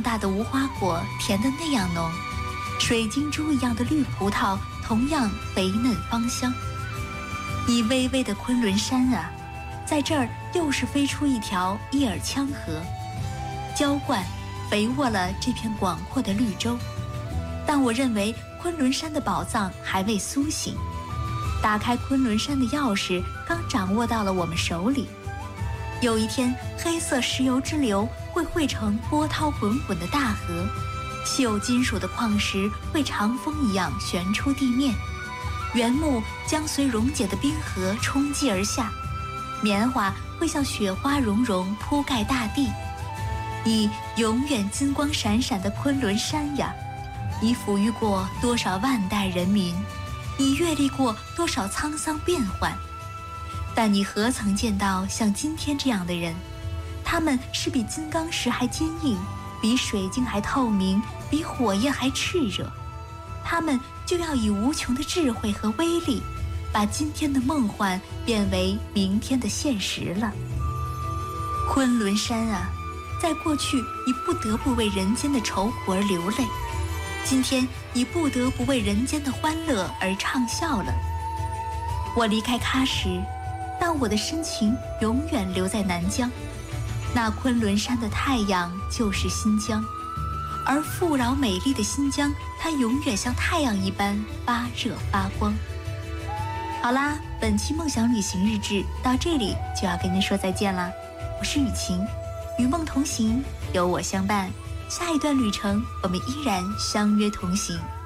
大的无花果甜得那样浓，水晶珠一样的绿葡萄同样肥嫩芳香。你巍巍的昆仑山啊，在这儿又是飞出一条伊尔羌河，浇灌肥沃了这片广阔的绿洲。但我认为昆仑山的宝藏还未苏醒，打开昆仑山的钥匙刚掌握到了我们手里。有一天，黑色石油之流会汇成波涛滚滚的大河，稀有金属的矿石会长风一样悬出地面，原木将随溶解的冰河冲击而下，棉花会像雪花融融铺盖大地。你永远金光闪闪的昆仑山呀，你抚育过多少万代人民，你阅历过多少沧桑变幻，但你何曾见到像今天这样的人？他们是比金刚石还坚硬，比水晶还透明，比火焰还炽热。他们就要以无穷的智慧和威力，把今天的梦幻变为明天的现实了。昆仑山啊，在过去你不得不为人间的愁苦而流泪，今天你不得不为人间的欢乐而畅笑了。我离开喀什，但我的深情永远留在南疆。那昆仑山的太阳就是新疆，而富饶美丽的新疆，它永远像太阳一般发热发光。好啦，本期梦想旅行日志到这里就要跟您说再见啦。我是雨晴，与梦同行，有我相伴，下一段旅程我们依然相约同行。